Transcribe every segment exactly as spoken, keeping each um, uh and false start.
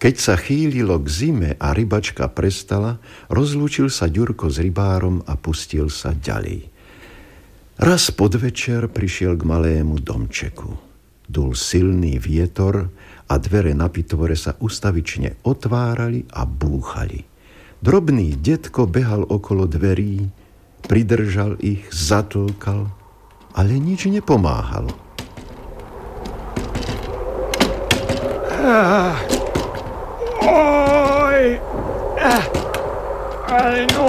Keď sa chýlilo k zime a rybačka prestala, rozlúčil sa Ďurko s rybárom a pustil sa ďalej. Raz podvečer prišiel k malému domčeku. Dul silný vietor a dvere na pitvore sa ustavične otvárali a búchali. Drobný detko behal okolo dverí, pridržal ich, zatlkal, ale nič nepomáhalo. Ah, oj, ah, ale no...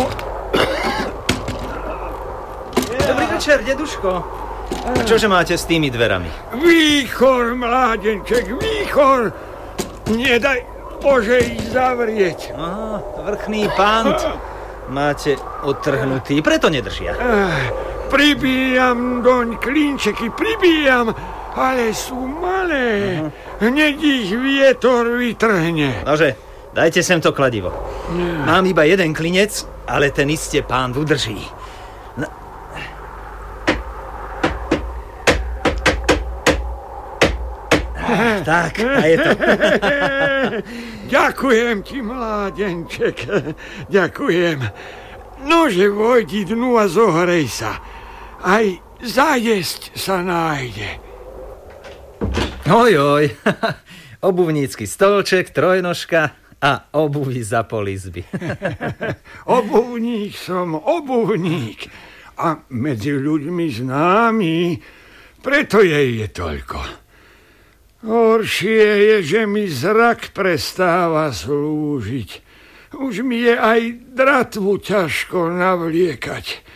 Dobrý večer, deduško. A čože máte s tými dverami? Výchor, mládenček, výchor! Nedaj Bože ich zavrieť. Aha, vrchný pant máte odtrhnutý, preto nedržia. Ah, pribíjam doň klinčeky, pribíjam, ale sú malé. Uh-huh. Hneď ich vietor vytrhne. Nože, dajte sem to kladivo. Uh. Mám iba jeden klinec, ale ten iste pán udrží. No. Ah, tak, a je to. Ďakujem ti, mládenček. Ďakujem. Nože vojdi dnu a zohrej sa. Aj zajesť sa nájde. Ojoj, obuvnícky stolček, trojnožka a obuví za pol izby. Obuvník som, obuvník. A medzi ľuďmi známy, preto jej je toľko. Horšie je, že mi zrak prestáva slúžiť. Už mi je aj dratvu ťažko navliekať.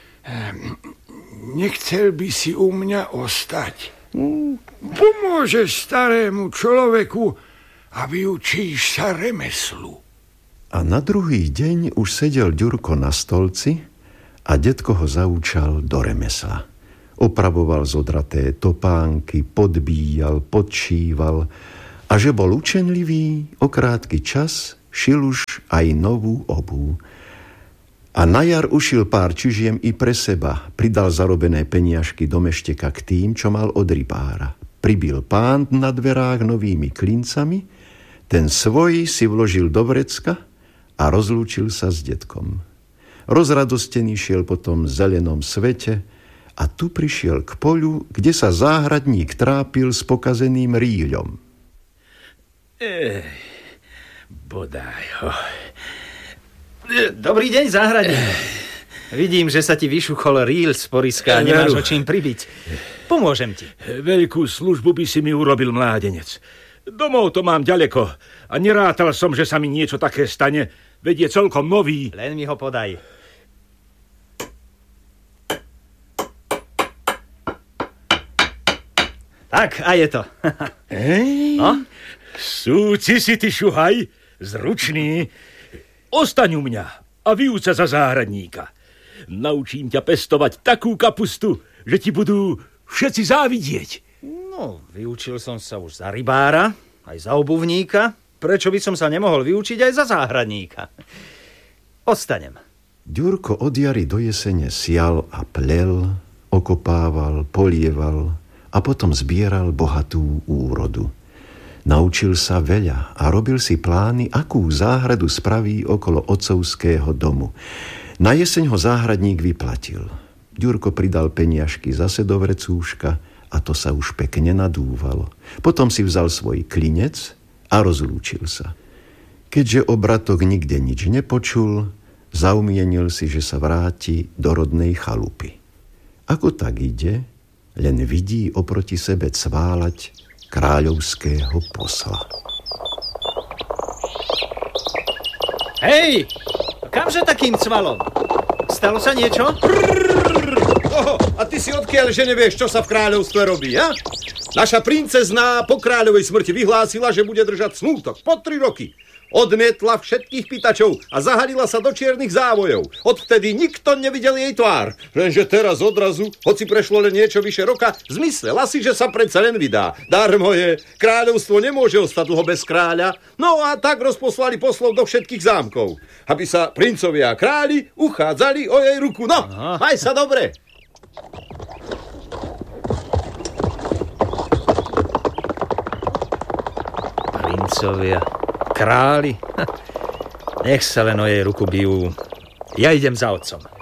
Nechcel by si u mňa ostať? Pomôžeš starému človeku a vyučíš sa remeslu. A na druhý deň už sedel Ďurko na stolci a detko ho zaúčal do remesla. Opravoval zodraté topánky, podbíjal, podšíval a že bol učenlivý, o krátky čas šil už aj novú obuv. A na jar ušil pár čižiem i pre seba, pridal zarobené peniažky do mešteka k tým, čo mal od rybára. Pribil pánt na dverách novými klincami, ten svoj si vložil do vrecka a rozlúčil sa s detkom. Rozradostený šiel potom v zelenom svete a tu prišiel k poľu, kde sa záhradník trápil s pokazeným rýľom. Ej, bodaj ho. Dobrý deň, záhradník. Vidím, že sa ti vyšuchol rýl z poriska a nemáš ho čím pribiť. Pomôžem ti. Veľkú službu by si mi urobil, mládenec. Domov to mám ďaleko a nerátal som, že sa mi niečo také stane, veď je celkom nový. Len mi ho podaj. Tak, a je to. Hej, no? Súci si ty, šuhaj, zručný. Ostaň u mňa a vyuč sa za záhradníka. Naučím ťa pestovať takú kapustu, že ti budú všetci závidieť. No, vyučil som sa už za rybára, aj za obuvníka. Prečo by som sa nemohol vyučiť aj za záhradníka? Ostanem. Ďurko od jary do jesene sial a plel, okopával, polieval a potom zbieral bohatú úrodu. Naučil sa veľa a robil si plány, akú záhradu spraví okolo otcovského domu. Na jeseň ho záhradník vyplatil. Ďurko pridal peniažky zase do vrecúška a to sa už pekne nadúvalo. Potom si vzal svoj klinec a rozlúčil sa. Keďže o bratok nikde nič nepočul, zaumienil si, že sa vráti do rodnej chalupy. Ako tak ide, len vidí oproti sebe cválať kráľovského posla. Hej! Kamže takým cvalom? Stalo sa niečo? Oho, a ty si odkiaľ, že nevieš, čo sa v kráľovstve robí, ja? Naša princezná po kráľovej smrti vyhlásila, že bude držať smútok po tri roky. Odmietla všetkých pýtačov a zahalila sa do čiernych závojov. Odvtedy nikto nevidel jej tvár. Lenže teraz odrazu, hoci prešlo len niečo vyše roka, zmyslela si, že sa predsa len vydá. Darmo je, kráľovstvo nemôže ostať dlho bez kráľa. No a tak rozposlali poslov do všetkých zámkov, aby sa princovia a králi uchádzali o jej ruku. No, aha. Maj sa dobre. Princovia, králi. Nech sa len o jej ruku bijú. Ja idem za otcom.